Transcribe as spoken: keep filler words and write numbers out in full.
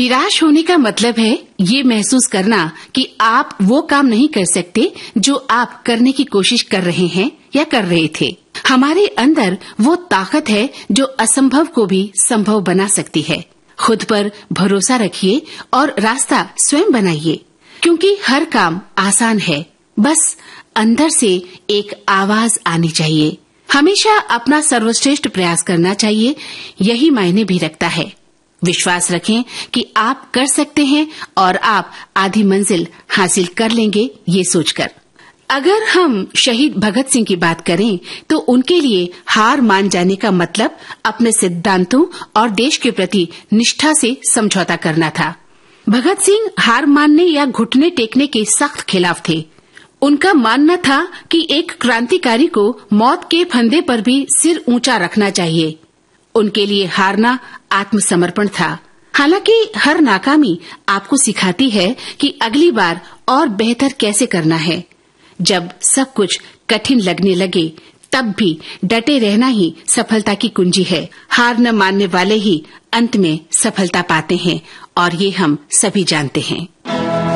निराश होने का मतलब है ये महसूस करना कि आप वो काम नहीं कर सकते जो आप करने की कोशिश कर रहे हैं या कर रहे थे। हमारे अंदर वो ताकत है जो असंभव को भी संभव बना सकती है। खुद पर भरोसा रखिए और रास्ता स्वयं बनाइए, क्योंकि हर काम आसान है। बस अंदर से एक आवाज आनी चाहिए। हमेशा अपना सर्वश्रेष्ठ प्रयास करना चाहिए, यही मायने भी रखता है। विश्वास रखें कि आप कर सकते हैं और आप आधी मंजिल हासिल कर लेंगे, ये सोचकर। अगर हम शहीद भगत सिंह की बात करें तो उनके लिए हार मान जाने का मतलब अपने सिद्धांतों और देश के प्रति निष्ठा से समझौता करना था। भगत सिंह हार मानने या घुटने टेकने के सख्त खिलाफ थे। उनका मानना था कि एक क्रांतिकारी को मौत के फंदे पर भी सिर ऊंचा रखना चाहिए। उनके लिए हारना आत्मसमर्पण था। हालांकि हर नाकामी आपको सिखाती है कि अगली बार और बेहतर कैसे करना है। जब सब कुछ कठिन लगने लगे तब भी डटे रहना ही सफलता की कुंजी है। हार न मानने वाले ही अंत में सफलता पाते हैं और ये हम सभी जानते हैं।